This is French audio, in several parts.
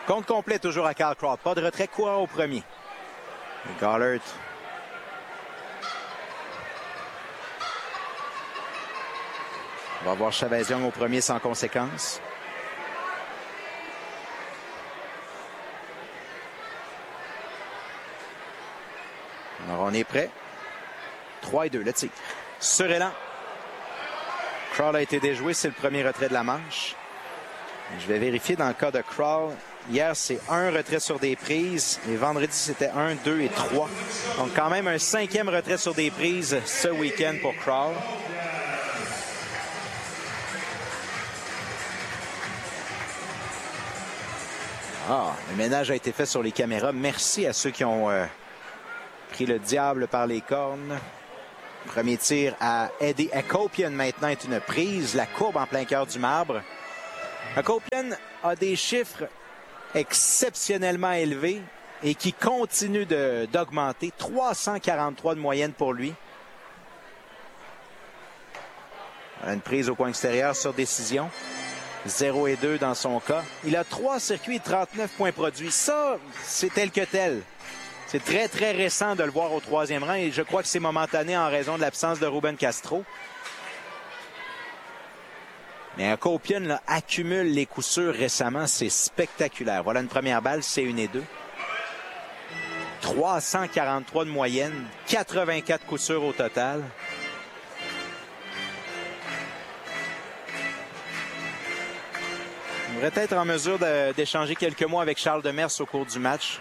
Compte complet toujours à Cal Crawl. Pas de retrait, courant au premier. Et Gollert. On va voir Chavez Young au premier sans conséquence. Alors on est prêt. 3-2, le tir. Sur élan. Crawl a été déjoué, c'est le premier retrait de la manche. Je vais vérifier dans le cas de Crawl. Hier, c'est un retrait sur des prises. Et vendredi, c'était 1, 2 et 3. Donc quand même un 5e retrait sur des prises ce week-end pour Crawl. Ah, le ménage a été fait sur les caméras. Merci à ceux qui ont pris le diable par les cornes. Premier tir à Eddie Hacopian maintenant est une prise. La courbe en plein cœur du marbre. Hacopian a des chiffres exceptionnellement élevés et qui continuent d'augmenter. 343 de moyenne pour lui. Une prise au coin extérieur sur décision. 0 et 2 dans son cas. Il a 3 circuits et 39 points produits. Ça, c'est tel que tel. C'est très, très récent de le voir au 3e rang et je crois que c'est momentané en raison de l'absence de Ruben Castro. Mais Hacopian accumule les coups sûrs récemment. C'est spectaculaire. Voilà une première balle, c'est 1 et 2. 343 de moyenne. 84 coups sûrs au total. Il devrait être en mesure d'échanger quelques mots avec Charles Demers au cours du match.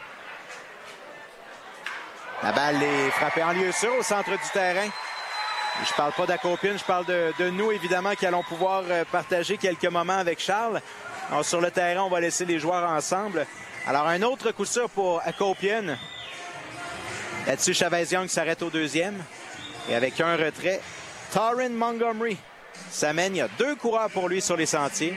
La balle est frappée en lieu sûr au centre du terrain. Je parle pas d'Hacopian, je parle de nous, évidemment, qui allons pouvoir partager quelques moments avec Charles. Alors, sur le terrain, on va laisser les joueurs ensemble. Alors, un autre coup sûr pour Hacopian. Là-dessus, Chavez Young s'arrête au 2e. Et avec un retrait, Tarin Montgomery s'amène. Il y a 2 coureurs pour lui sur les sentiers.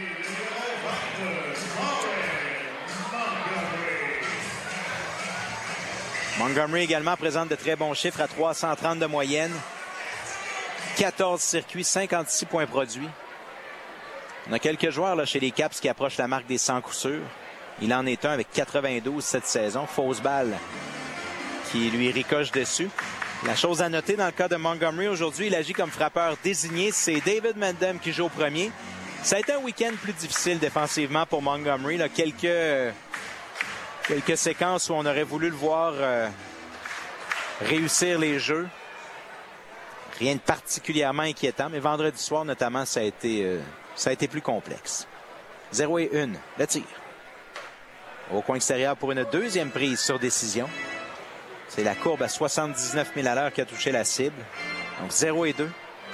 Montgomery également présente de très bons chiffres à 330 de moyenne. 14 circuits, 56 points produits. On a quelques joueurs là, chez les Caps qui approchent la marque des 100 coups sûrs. Il en est un avec 92 cette saison. Fausse balle qui lui ricoche dessus. La chose à noter dans le cas de Montgomery aujourd'hui, il agit comme frappeur désigné. C'est David Mendham qui joue au premier. Ça a été un week-end plus difficile défensivement pour Montgomery. Là, quelques séquences où on aurait voulu le voir réussir les jeux. Rien de particulièrement inquiétant, mais vendredi soir, notamment, ça a été plus complexe. 0 et 1, le tir. Au coin extérieur pour une deuxième prise sur décision. C'est la courbe à 79 000 à l'heure qui a touché la cible. Donc 0 et 2.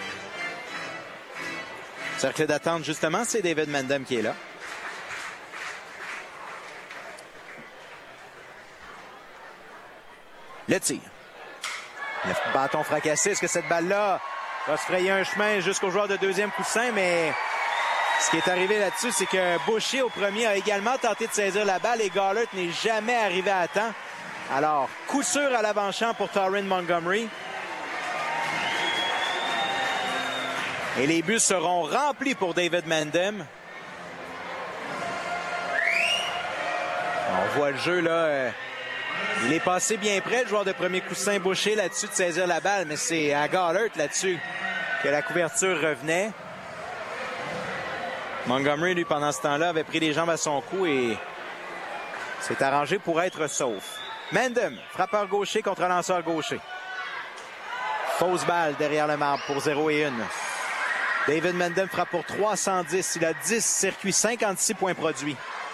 Cercle d'attente, justement, c'est David Mendham qui est là. Le tir. Le bâton fracassé. Est-ce que cette balle-là va se frayer un chemin jusqu'au joueur de deuxième coussin? Mais ce qui est arrivé là-dessus, c'est que Boucher, au premier, a également tenté de saisir la balle et Gollert n'est jamais arrivé à temps. Alors, coup sûr à l'avant-champ pour Tarin Montgomery. Et les buts seront remplis pour David Mendham. On voit le jeu, là. Il est passé bien près, le joueur de premier coussin Boucher, là-dessus, de saisir la balle. Mais c'est à Gollert, là-dessus, que la couverture revenait. Montgomery, lui, pendant ce temps-là, avait pris les jambes à son cou et s'est arrangé pour être sauf. Mendham, frappeur gaucher contre lanceur gaucher. Fausse balle derrière le marbre pour 0 et 1. David Mendham frappe pour 310. Il a 10 circuits, 56 points produits.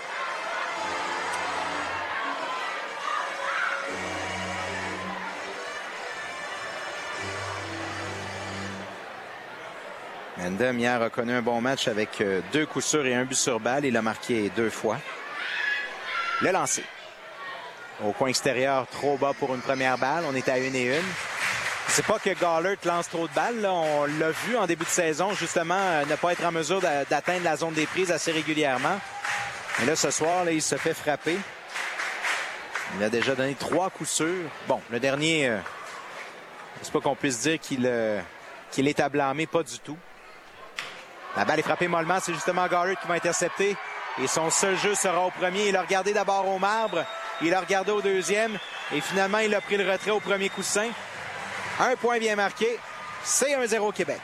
Mendham hier a connu un bon match avec 2 coups sûrs et 1 but sur balle. Il a marqué 2 fois. Le lancer. Au coin extérieur, trop bas pour une première balle. On est à 1 et 1. C'est pas que Gollert lance trop de balles. Là. On l'a vu en début de saison, justement, ne pas être en mesure d'atteindre la zone des prises assez régulièrement. Mais là, ce soir, là, il se fait frapper. Il a déjà donné 3 coups sûrs. Bon, le dernier, c'est pas qu'on puisse dire qu'il est à blâmer, pas du tout. La balle est frappée mollement. C'est justement Gollert qui va intercepter. Et son seul jeu sera au premier. Il a regardé d'abord au marbre. Il a regardé au deuxième. Et finalement, il a pris le retrait au premier coussin. Un point bien marqué. C'est 1-0 Québec.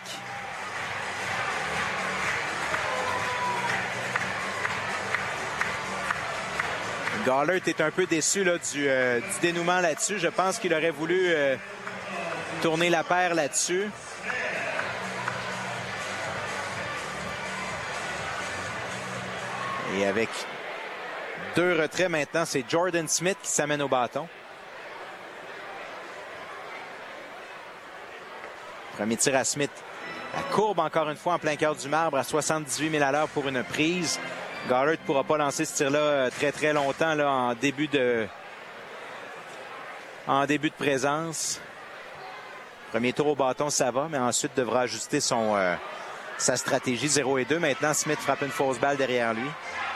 Gallert est un peu déçu là, du dénouement là-dessus. Je pense qu'il aurait voulu tourner la paire là-dessus. Et avec 2 retraits maintenant, c'est Jordan Smith qui s'amène au bâton. Premier tir à Smith. La courbe encore une fois en plein cœur du marbre à 78 000 à l'heure pour une prise. Gallert ne pourra pas lancer ce tir-là très très longtemps là, en début de présence. Premier tour au bâton, ça va, mais ensuite devra ajuster sa stratégie 0-2. Maintenant, Smith frappe une fausse balle derrière lui.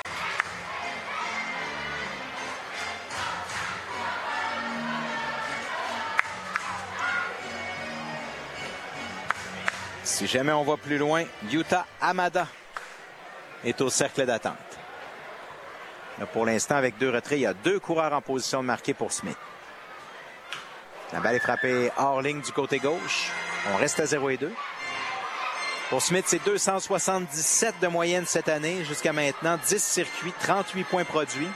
Si jamais on va plus loin, Yuta Hamada est au cercle d'attente. Pour l'instant, avec 2 retraits, il y a 2 coureurs en position de marquer pour Smith. La balle est frappée hors ligne du côté gauche. On reste à 0-2. Pour Smith, c'est 277 de moyenne cette année. Jusqu'à maintenant, 10 circuits, 38 points produits.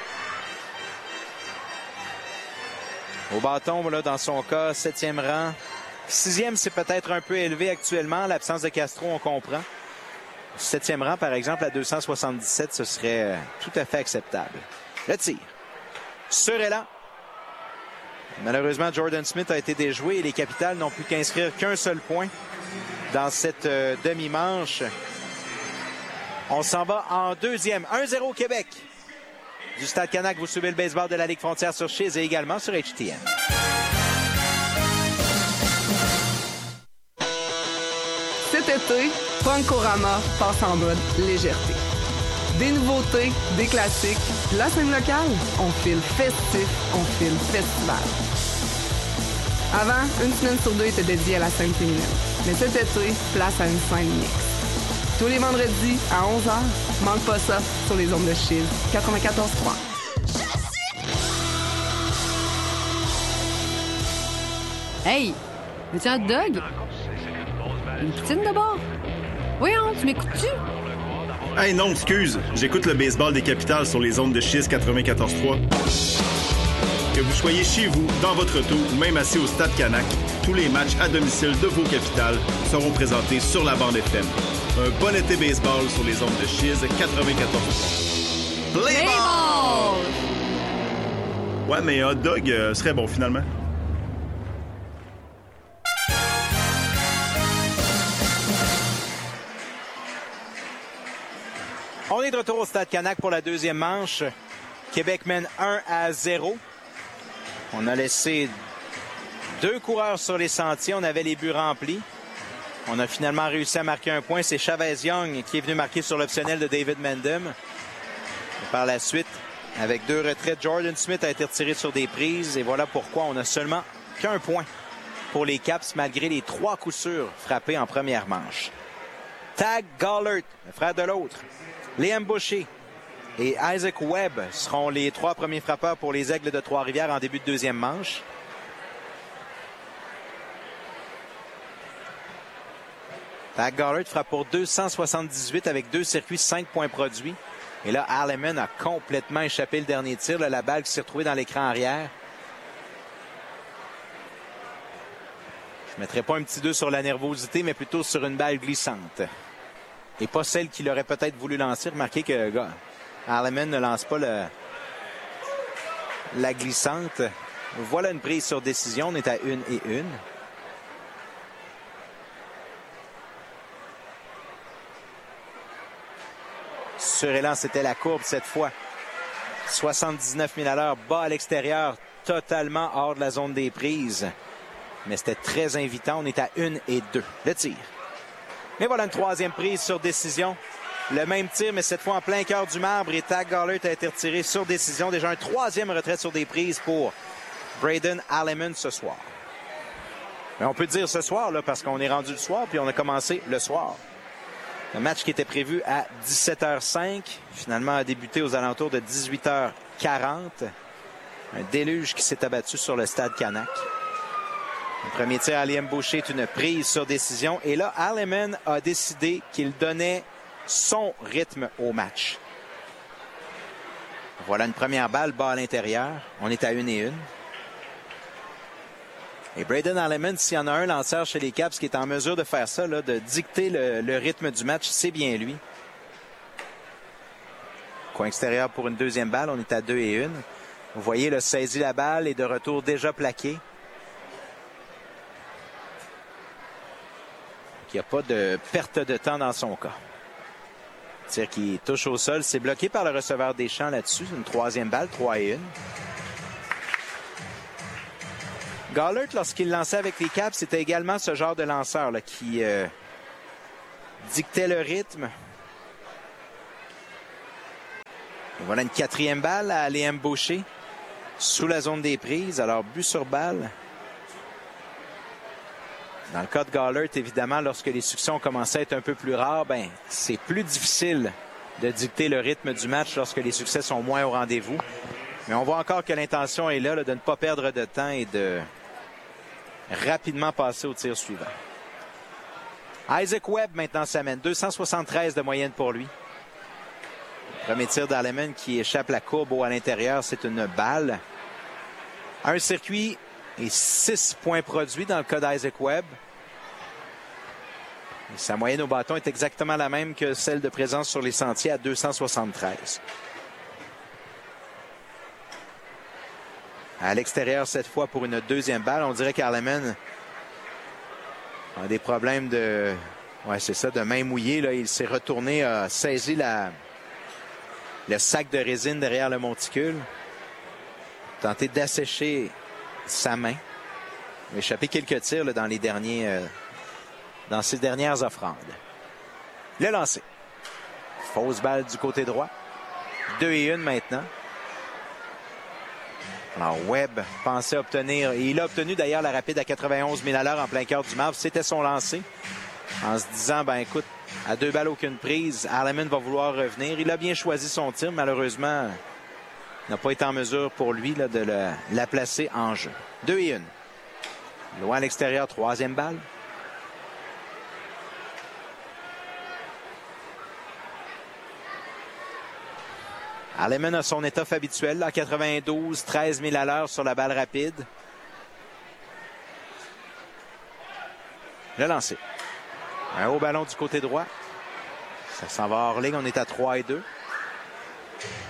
Au bâton, là, dans son cas, 7e rang. 6e, c'est peut-être un peu élevé actuellement. L'absence de Castro, on comprend. 7e rang, par exemple, à 277, ce serait tout à fait acceptable. Le tir. Surella. Malheureusement, Jordan Smith a été déjoué et les Capitals n'ont pu qu'inscrire qu'un seul point dans cette demi-manche. On s'en va en deuxième. 1-0 Québec. Du Stade Canac, vous suivez le baseball de la Ligue Frontière sur Chiz et également sur HTN. Cet été, Funkorama passe en mode légèreté. Des nouveautés, des classiques, de la scène locale, on file festif, on file festival. Avant, une semaine sur 2 était dédiée à la scène féminine. Mais cet été, place à une scène mixte. Tous les vendredis à 11h, manque pas ça sur les ondes de Chiz 94.3. Hey! Veux-tu un hot dog? Une poutine d'abord? Voyons, tu m'écoutes-tu? Hey non, excuse. J'écoute le baseball des Capitals sur les ondes de Chiz 94.3. Que vous soyez chez vous, dans votre auto ou même assis au Stade Canac, tous les matchs à domicile de vos Capitals seront présentés sur la bande FM. Un bon été baseball sur les ondes de Chiz 94.3. Play ball! Ouais, mais un hot dog serait bon finalement. On est de retour au Stade Canac pour la deuxième manche. Québec mène 1-0. On a laissé 2 coureurs sur les sentiers. On avait les buts remplis. On a finalement réussi à marquer un point. C'est Chavez Young qui est venu marquer sur l'optionnel de David Mendham. Et par la suite, avec 2 retraits, Jordan Smith a été retiré sur des prises. Et voilà pourquoi on n'a seulement qu'un point pour les Caps, malgré les 3 coups sûrs frappés en première manche. Tag Gallert, le frère de l'autre. Liam Boucher et Isaac Webb seront les 3 premiers frappeurs pour les Aigles de Trois-Rivières en début de deuxième manche. Tag Gallert frappe pour 278 avec 2 circuits, 5 points produits. Et là, Alleman a complètement échappé le dernier tir. Là, la balle qui s'est retrouvée dans l'écran arrière. Je ne mettrai pas un petit 2 sur la nervosité, mais plutôt sur une balle glissante. Et pas celle qu'il aurait peut-être voulu lancer. Remarquez que Alleman ne lance pas la glissante. Voilà une prise sur décision. On est à 1-1. Surélance, c'était la courbe cette fois. 79 000 à l'heure, bas à l'extérieur, totalement hors de la zone des prises. Mais c'était très invitant. On est à 1-2. Le tir. Mais voilà une 3e prise sur décision. Le même tir, mais cette fois en plein cœur du marbre. Et Tag Gallert a été retiré sur décision. Déjà un 3e retrait sur des prises pour Braden Alleman ce soir. Mais on peut dire ce soir, là, parce qu'on est rendu le soir, puis on a commencé le soir. Un match qui était prévu à 17h05, finalement a débuté aux alentours de 18h40. Un déluge qui s'est abattu sur le stade Canac. Le premier tir à Liam Boucher est une prise sur décision. Et là, Alleman a décidé qu'il donnait son rythme au match. Voilà une première balle, bas à l'intérieur. On est à 1-1. Et Braden Alleman, s'il y en a un lanceur chez les Caps qui est en mesure de faire ça, là, de dicter le rythme du match, c'est bien lui. Coin extérieur pour une deuxième balle. On est à 2-1. Vous voyez, le saisit la balle et de retour déjà plaqué. Il n'y a pas de perte de temps dans son cas. Tir qui touche au sol. C'est bloqué par le receveur Deschamps là-dessus. Une troisième balle, 3-1. Gallert, lorsqu'il lançait avec les Caps, c'était également ce genre de lanceur là, qui dictait le rythme. Et voilà une quatrième balle à Liam Boucher sous la zone des prises. Alors, but sur balle. Dans le cas de Gallert, évidemment, lorsque les succès ont commencé à être un peu plus rares, ben, c'est plus difficile de dicter le rythme du match lorsque les succès sont moins au rendez-vous. Mais on voit encore que l'intention est là, de ne pas perdre de temps et de rapidement passer au tir suivant. Isaac Webb maintenant s'amène. 273 de moyenne pour lui. Premier tir d'Alleman qui échappe la courbe à l'intérieur. C'est une balle. Un circuit et 6 points produits dans le cas d'Isaac Webb. Et sa moyenne au bâton est exactement la même que celle de présence sur les sentiers à 273. À l'extérieur cette fois pour une deuxième balle. On dirait qu'Alleman a des problèmes de... Ouais, c'est ça, de main mouillée. Là. Il s'est retourné, a saisi le sac de résine derrière le monticule. Tenté d'assécher sa main. Il a échappé quelques tirs là, dans ses dernières offrandes. Le lancer. Fausse balle du côté droit. 2-1 maintenant. Alors Webb pensait obtenir, et il a obtenu d'ailleurs la rapide à 91 000 à l'heure en plein cœur du marbre. C'était son lancer. En se disant, ben écoute, à 2 balles, aucune prise, Alleman va vouloir revenir. Il a bien choisi son tir, malheureusement, n'a pas été en mesure pour lui là, de la placer en jeu. 2-1. Loin à l'extérieur, troisième balle. Alleman a son étoffe habituel, à 92, 13 000 à l'heure sur la balle rapide. Le lancer. Un haut ballon du côté droit. Ça s'en va hors ligne. On est à 3-2.